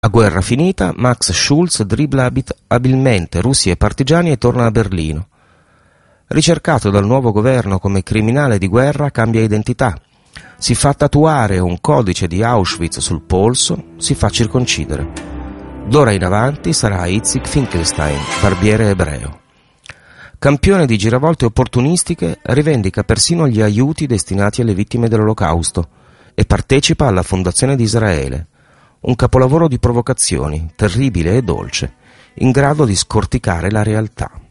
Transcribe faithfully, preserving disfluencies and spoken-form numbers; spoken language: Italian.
A guerra finita, Max Schulz dribbla abit- abilmente russi e partigiani e torna a Berlino. Ricercato dal nuovo governo come criminale di guerra, cambia identità. Si fa tatuare un codice di Auschwitz sul polso, si fa circoncidere. D'ora in avanti sarà Itzik Finkelstein, barbiere ebreo. Campione di giravolte opportunistiche, rivendica persino gli aiuti destinati alle vittime dell'Olocausto e partecipa alla fondazione di Israele. Un capolavoro di provocazioni, terribile e dolce, in grado di scorticare la realtà.